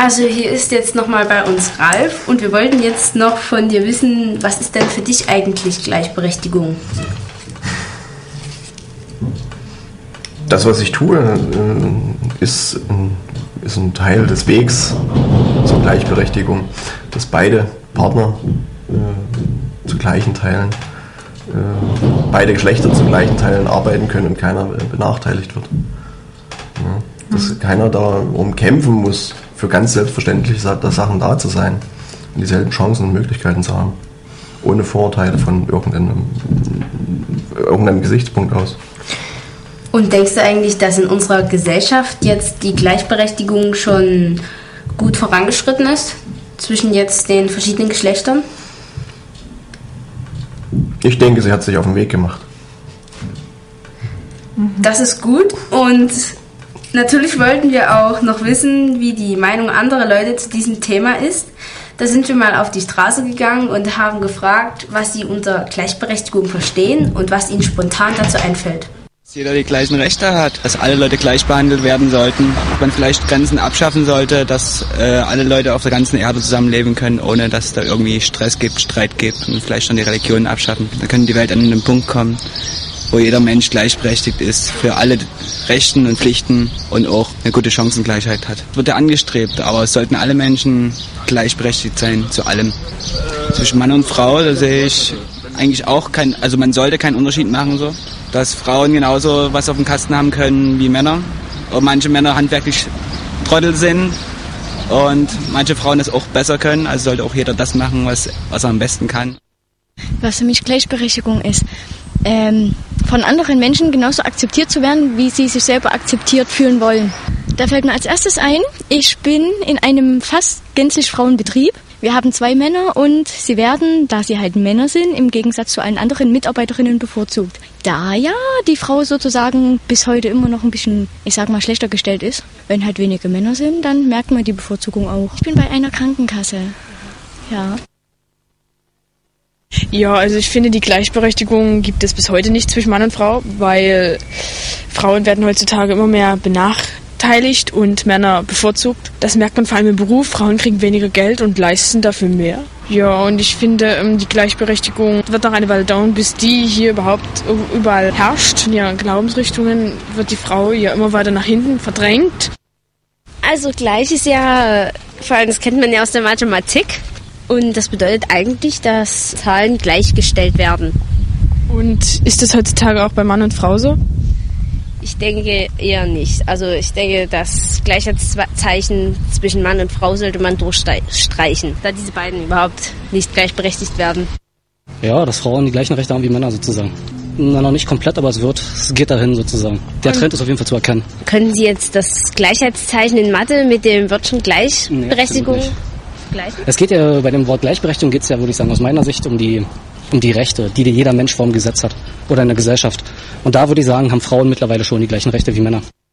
Also hier ist jetzt nochmal bei uns Ralf und wir wollten jetzt noch von dir wissen, was ist denn für dich eigentlich Gleichberechtigung? Das, was ich tue, ist ein Teil des Wegs zur Gleichberechtigung, dass beide Partner zu gleichen Teilen, beide Geschlechter zu gleichen Teilen arbeiten können und keiner benachteiligt wird. Ja, dass keiner darum kämpfen muss, für ganz selbstverständliche Sachen da zu sein und dieselben Chancen und Möglichkeiten zu haben, ohne Vorurteile von irgendeinem Gesichtspunkt aus. Und denkst du eigentlich, dass in unserer Gesellschaft jetzt die Gleichberechtigung schon gut vorangeschritten ist zwischen jetzt den verschiedenen Geschlechtern? Ich denke, sie hat sich auf den Weg gemacht. Das ist gut und natürlich wollten wir auch noch wissen, wie die Meinung anderer Leute zu diesem Thema ist. Da sind wir mal auf die Straße gegangen und haben gefragt, was sie unter Gleichberechtigung verstehen und was ihnen spontan dazu einfällt. Dass jeder die gleichen Rechte hat, dass alle Leute gleich behandelt werden sollten, dass man vielleicht Grenzen abschaffen sollte, dass alle Leute auf der ganzen Erde zusammenleben können, ohne dass es da irgendwie Stress gibt, Streit gibt und vielleicht schon die Religionen abschaffen. Dann könnte die Welt an einen Punkt kommen, wo jeder Mensch gleichberechtigt ist, für alle Rechten und Pflichten und auch eine gute Chancengleichheit hat. Das wird ja angestrebt, aber es sollten alle Menschen gleichberechtigt sein zu allem. Zwischen Mann und Frau, da sehe ich eigentlich auch also man sollte keinen Unterschied machen so, dass Frauen genauso was auf dem Kasten haben können wie Männer. Und manche Männer handwerklich Trottel sind und manche Frauen das auch besser können, also sollte auch jeder das machen, was er am besten kann. Was für mich Gleichberechtigung ist, von anderen Menschen genauso akzeptiert zu werden, wie sie sich selber akzeptiert fühlen wollen. Da fällt mir als erstes ein, ich bin in einem fast gänzlich Frauenbetrieb. Wir haben 2 Männer und sie werden, da sie halt Männer sind, im Gegensatz zu allen anderen Mitarbeiterinnen bevorzugt. Da ja die Frau sozusagen bis heute immer noch ein bisschen, ich sag mal, schlechter gestellt ist. Wenn halt wenige Männer sind, dann merkt man die Bevorzugung auch. Ich bin bei einer Krankenkasse, ja. Ja, also ich finde, die Gleichberechtigung gibt es bis heute nicht zwischen Mann und Frau, weil Frauen werden heutzutage immer mehr benachteiligt und Männer bevorzugt. Das merkt man vor allem im Beruf. Frauen kriegen weniger Geld und leisten dafür mehr. Ja, und ich finde, die Gleichberechtigung wird noch eine Weile dauern, bis die hier überhaupt überall herrscht. In ihren Glaubensrichtungen wird die Frau ja immer weiter nach hinten verdrängt. Also gleich ist ja, vor allem das kennt man ja aus der Mathematik. Und das bedeutet eigentlich, dass Zahlen gleichgestellt werden. Und ist das heutzutage auch bei Mann und Frau so? Ich denke eher nicht. Also ich denke, das Gleichheitszeichen zwischen Mann und Frau sollte man durchstreichen, da diese beiden überhaupt nicht gleichberechtigt werden. Ja, dass Frauen die gleichen Rechte haben wie Männer sozusagen. Na, noch nicht komplett, aber es geht dahin sozusagen. Der Trend ist auf jeden Fall zu erkennen. Können Sie jetzt das Gleichheitszeichen in Mathe mit dem Wörtchen Gleichberechtigung gleichen? Es geht ja bei dem Wort Gleichberechtigung, geht es ja, würde ich sagen, aus meiner Sicht um die Rechte, die jeder Mensch vor dem Gesetz hat oder in der Gesellschaft. Und da würde ich sagen, haben Frauen mittlerweile schon die gleichen Rechte wie Männer.